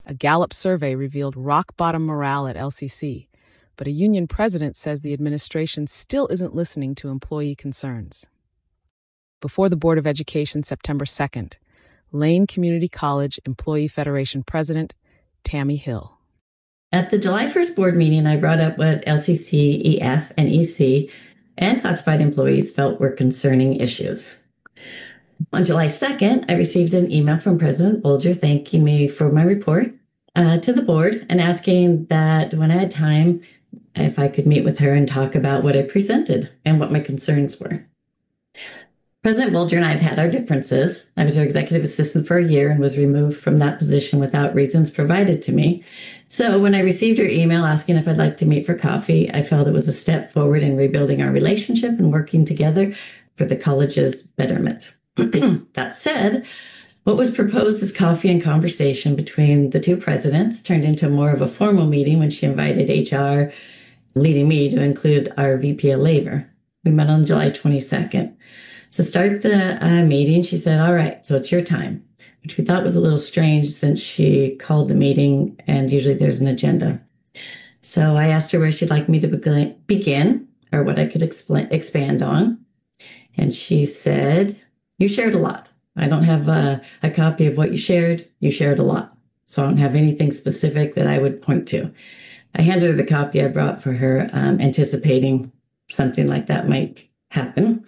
A Gallup survey revealed rock-bottom morale at LCC, but a union president says the administration still isn't listening to employee concerns. Before the Board of Education September 2nd, Lane Community College Employee Federation President Tammy Hill. At the July 1st board meeting, I brought up what LCC, EF, and EC and classified employees felt were concerning issues. On July 2nd, I received an email from President Bolger thanking me for my report to the board and asking that when I had time, if I could meet with her and talk about what I presented and what my concerns were. President Bolger and I have had our differences. I was her executive assistant for a year and was removed from that position without reasons provided to me. So when I received her email asking if I'd like to meet for coffee, I felt it was a step forward in rebuilding our relationship and working together for the college's betterment. That said, what was proposed as coffee and conversation between the two presidents turned into more of a formal meeting when she invited HR, leading me to include our VP of Labor. We met on July 22nd. To start the meeting, she said, "All right, so it's your time," which we thought was a little strange since she called the meeting and usually there's an agenda. So I asked her where she'd like me to begin or what I could expand on. And she said, "You shared a lot. I don't have a copy of what you shared. You shared a lot. So I don't have anything specific that I would point to." I handed her the copy I brought for her, anticipating something like that might happen.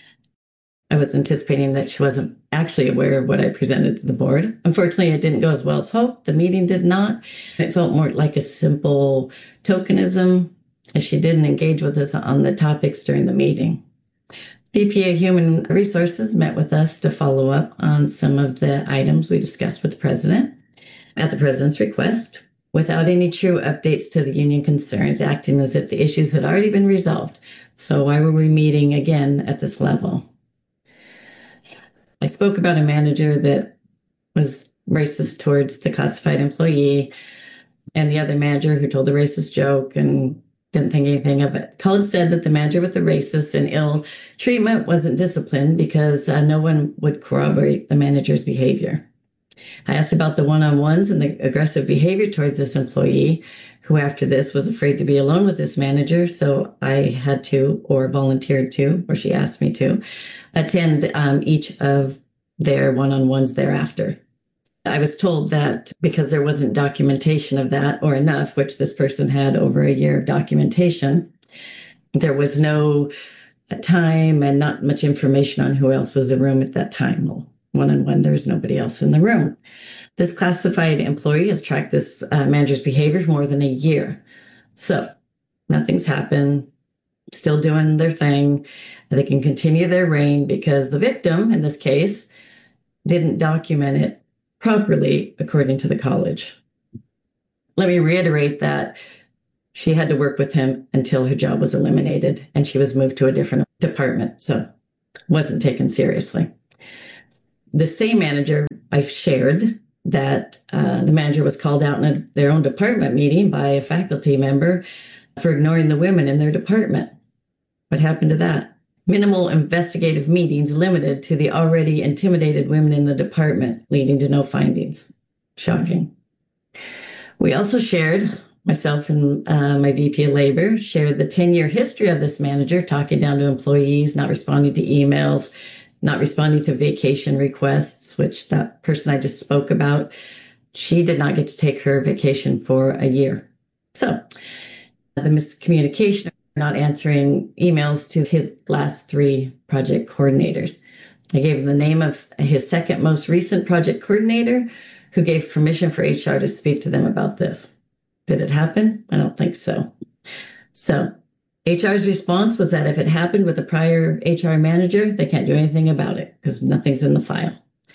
I was anticipating that she wasn't actually aware of what I presented to the board. Unfortunately, it didn't go as well as hoped. The meeting did not. It felt more like a simple tokenism, as she didn't engage with us on the topics during the meeting. VP of Human Resources met with us to follow up on some of the items we discussed with the president at the president's request, without any true updates to the union concerns, acting as if the issues had already been resolved. So why were we meeting again at this level? I spoke about a manager that was racist towards the classified employee and the other manager who told a racist joke and didn't think anything of it. College said that the manager with the racist and ill treatment wasn't disciplined because no one would corroborate the manager's behavior. I asked about the one-on-ones and the aggressive behavior towards this employee, who after this was afraid to be alone with this manager. So I had to, or volunteered to, or she asked me to, attend each of their one-on-ones thereafter. I was told that because there wasn't documentation of that or enough, which this person had over a year of documentation, there was no time and not much information on who else was in the room at that time. Well, one-on-one, there's nobody else in the room. This classified employee has tracked this manager's behavior for more than a year. So nothing's happened, still doing their thing. They can continue their reign because the victim, in this case, didn't document it properly according to the college. Let me reiterate that she had to work with him until her job was eliminated and she was moved to a different department, so wasn't taken seriously. The same manager, I've shared that the manager was called out in their own department meeting by a faculty member for ignoring the women in their department. What happened to that? Minimal investigative meetings limited to the already intimidated women in the department, leading to no findings. Shocking. We also shared, myself and my VP of Labor, shared the 10-year history of this manager, talking down to employees, not responding to emails, not responding to vacation requests, which that person I just spoke about, she did not get to take her vacation for a year. So the miscommunication, not answering emails to his last 3 project coordinators. I gave the name of his second most recent project coordinator who gave permission for HR to speak to them about this. Did it happen? I don't think so. So HR's response was that if it happened with a prior HR manager, they can't do anything about it because nothing's in the file.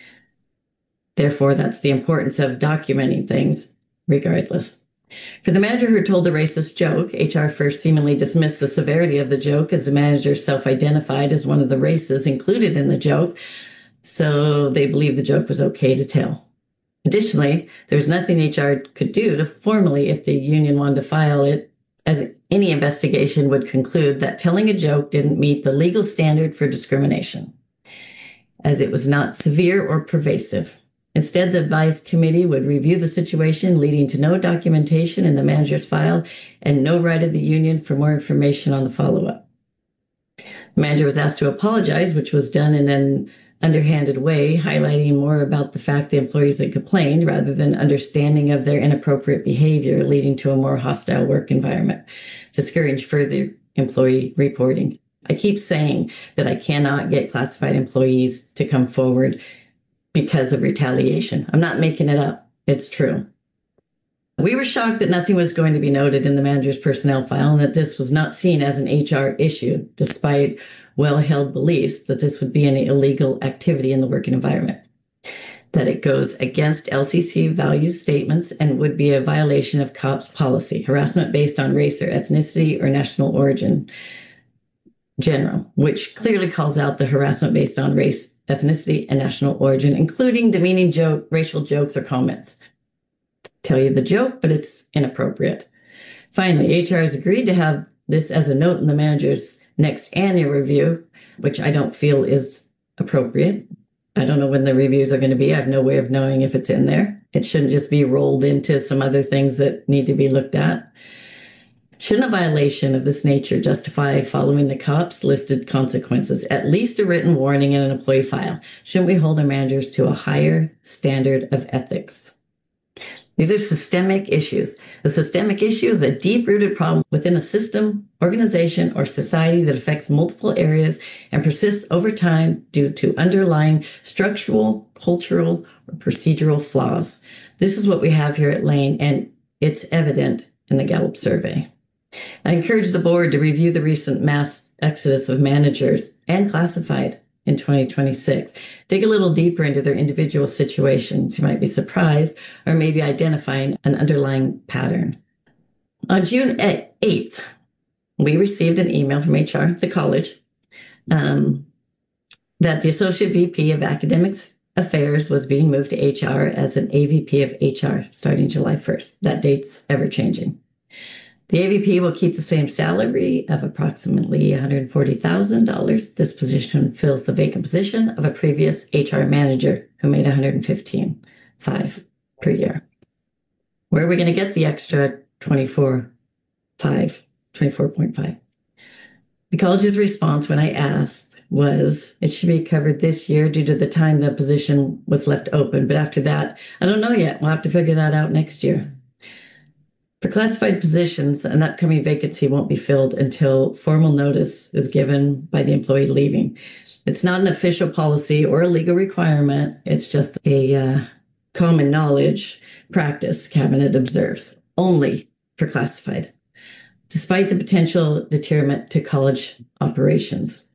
Therefore, that's the importance of documenting things regardless. For the manager who told the racist joke, HR first seemingly dismissed the severity of the joke as the manager self-identified as one of the races included in the joke, so they believed the joke was okay to tell. Additionally, there's nothing HR could do to formally, if the union wanted to file it, as any investigation would conclude that telling a joke didn't meet the legal standard for discrimination, as it was not severe or pervasive. Instead, the advised committee would review the situation, leading to no documentation in the manager's file and no right of the union for more information on the follow-up. The manager was asked to apologize, which was done in an underhanded way, highlighting more about the fact the employees had complained rather than understanding of their inappropriate behavior, leading to a more hostile work environment, discourage further employee reporting. I keep saying that I cannot get classified employees to come forward because of retaliation. I'm not making it up. It's true. We were shocked that nothing was going to be noted in the manager's personnel file and that this was not seen as an HR issue, despite well-held beliefs that this would be an illegal activity in the working environment, that it goes against LCC values statements and would be a violation of COPS policy, harassment based on race or ethnicity or national origin general, which clearly calls out the harassment based on race, ethnicity, and national origin, including demeaning racial jokes or comments. Tell you the joke, but it's inappropriate. Finally, HR has agreed to have this as a note in the manager's next annual review, which I don't feel is appropriate. I don't know when the reviews are going to be. I have no way of knowing if it's in there. It shouldn't just be rolled into some other things that need to be looked at. Shouldn't a violation of this nature justify following the COPS listed consequences, at least a written warning in an employee file? Shouldn't we hold our managers to a higher standard of ethics? These are systemic issues. A systemic issue is a deep-rooted problem within a system, organization, or society that affects multiple areas and persists over time due to underlying structural, cultural, or procedural flaws. This is what we have here at Lane, and it's evident in the Gallup survey. I encourage the board to review the recent mass exodus of managers and classified in 2026. Dig a little deeper into their individual situations. You might be surprised or maybe identifying an underlying pattern. On June 8th, we received an email from HR, the college, that the Associate VP of Academics Affairs was being moved to HR as an AVP of HR starting July 1st. That date's ever changing. The AVP will keep the same salary of approximately $140,000. This position fills the vacant position of a previous HR manager who made $115,500 per year. Where are we going to get the extra 24.5? The college's response when I asked was it should be covered this year due to the time the position was left open. But after that, I don't know yet. We'll have to figure that out next year. For classified positions, an upcoming vacancy won't be filled until formal notice is given by the employee leaving. It's not an official policy or a legal requirement. It's just a common knowledge practice Cabinet observes, only for classified, despite the potential deterrent to college operations.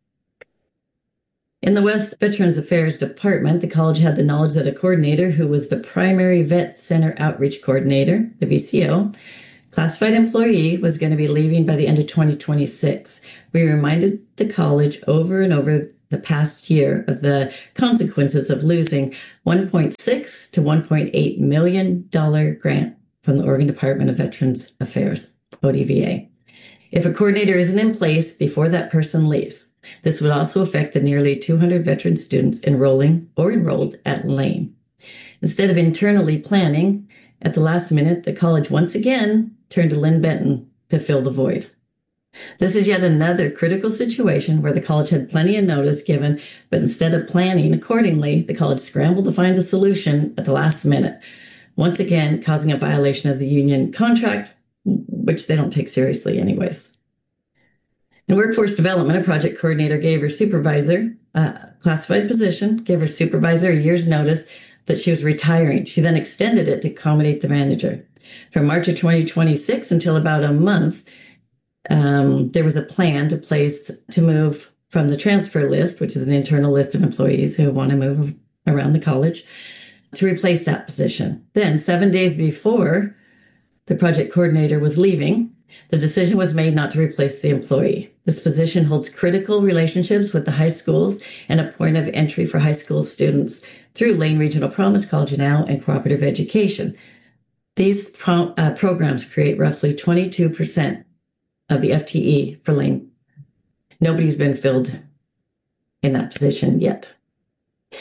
In the West Veterans Affairs Department, the college had the knowledge that a coordinator who was the primary Vet Center Outreach Coordinator, the VCO, classified employee, was going to be leaving by the end of 2026. We reminded the college over and over the past year of the consequences of losing $1.6 to $1.8 million grant from the Oregon Department of Veterans Affairs, ODVA. If a coordinator isn't in place before that person leaves, this would also affect the nearly 200 veteran students enrolled at Lane. Instead of internally planning, at the last minute, the college once again turned to Lynn Benton to fill the void. This is yet another critical situation where the college had plenty of notice given, but instead of planning accordingly, the college scrambled to find a solution at the last minute, once again causing a violation of the union contract, which they don't take seriously anyways. In workforce development, a project coordinator gave her supervisor a classified position, gave her supervisor a year's notice that she was retiring. She then extended it to accommodate the manager. From March of 2026 until about a month, there was a plan to move from the transfer list, which is an internal list of employees who want to move around the college, to replace that position. Then, 7 days before the project coordinator was leaving, the decision was made not to replace the employee. This position holds critical relationships with the high schools and a point of entry for high school students through Lane Regional Promise College now and cooperative education. These programs create roughly 22% of the FTE for Lane. Nobody's been filled in that position yet.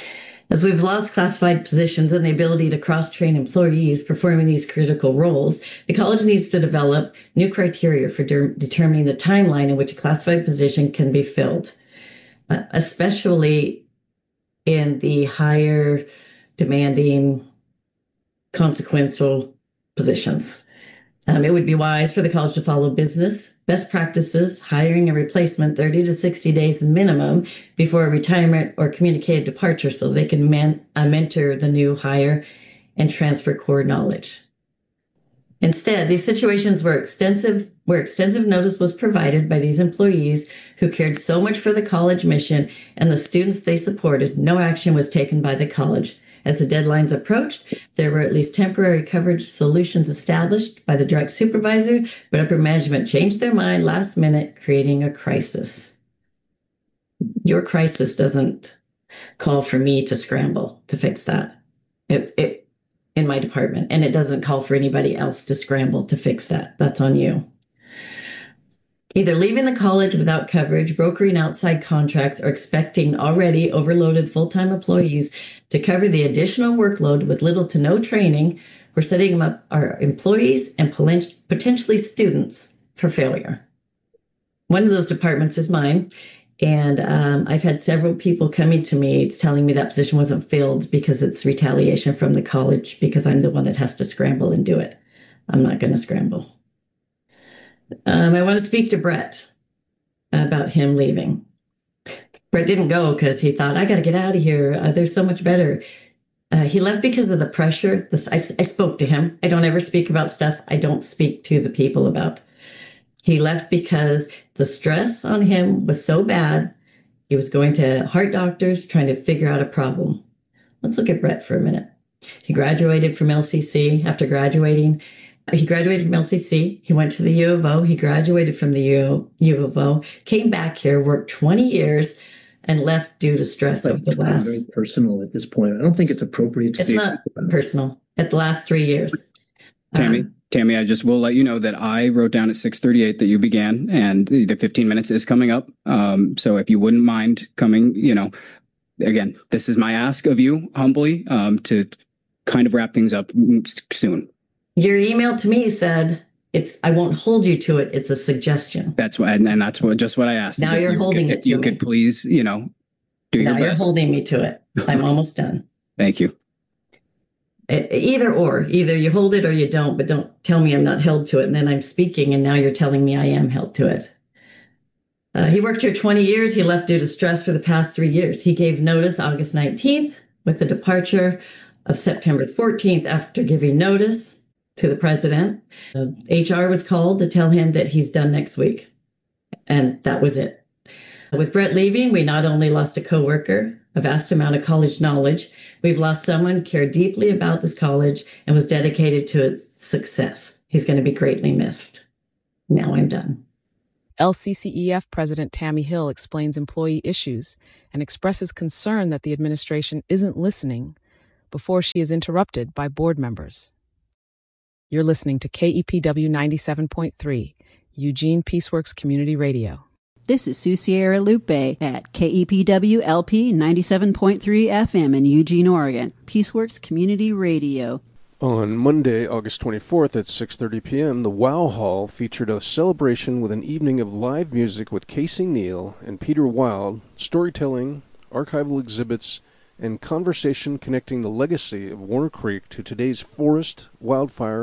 As we've lost classified positions and the ability to cross-train employees performing these critical roles, the college needs to develop new criteria for determining the timeline in which a classified position can be filled, especially in the higher demanding, consequential positions. It would be wise for the college to follow business best practices, hiring a replacement 30 to 60 days minimum before a retirement or communicated departure so they can mentor the new hire and transfer core knowledge. Instead, these situations where extensive notice was provided by these employees who cared so much for the college mission and the students they supported, no action was taken by the college. As the deadlines approached, there were at least temporary coverage solutions established by the direct supervisor, but upper management changed their mind last minute, creating a crisis. Your crisis doesn't call for me to scramble to fix that. It's in my department, and it doesn't call for anybody else to scramble to fix that. That's on you. Either leaving the college without coverage, brokering outside contracts, or expecting already overloaded full-time employees to cover the additional workload with little to no training, we're setting up our employees and potentially students for failure. One of those departments is mine, and I've had several people coming to me telling me that position wasn't filled because it's retaliation from the college because I'm the one that has to scramble and do it. I'm not going to scramble. I want to speak to Brett about him leaving. Brett didn't go because he thought, I got to get out of here. There's so much better. He left because of the pressure. I spoke to him. I don't ever speak about stuff I don't speak to the people about. He left because the stress on him was so bad. He was going to heart doctors trying to figure out a problem. Let's look at Brett for a minute. He graduated from LCC. After graduating, he graduated from LCC. He went to the U of O. He graduated from the U of O, came back here, worked 20 years, and left due to stress over the last. Very personal at this point. I don't think it's appropriate to It's not personal. At the last 3 years. Tammy, I just will let you know that I wrote down at 6:38 that you began, and the 15 minutes is coming up. So if you wouldn't mind coming, again, this is my ask of you humbly to kind of wrap things up soon. Your email to me said I won't hold you to it. It's a suggestion. That's what, and that's what I asked. Now you're holding it to me. You could please, do your best. Now you're holding me to it. I'm almost done. Thank you. Either you hold it or you don't, but don't tell me I'm not held to it. And then I'm speaking and now you're telling me I am held to it. He worked here 20 years. He left due to stress for the past 3 years. He gave notice August 19th with the departure of September 14th after giving notice to the president. HR was called to tell him that he's done next week. And that was it. With Brett leaving, we not only lost a coworker, a vast amount of college knowledge, we've lost someone who cared deeply about this college and was dedicated to its success. He's going to be greatly missed. Now I'm done. LCCEF President Tammy Hill explains employee issues and expresses concern that the administration isn't listening before she is interrupted by board members. You're listening to KEPW 97.3, Eugene Peaceworks Community Radio. This is Susiera Lupe at KEPW LP 97.3 FM in Eugene, Oregon, Peaceworks Community Radio. On Monday, August 24th at 6:30 p.m., the Wow Hall featured a celebration with an evening of live music with Casey Neal and Peter Wild, storytelling, archival exhibits, and conversation connecting the legacy of Warner Creek to today's forest, wildfire,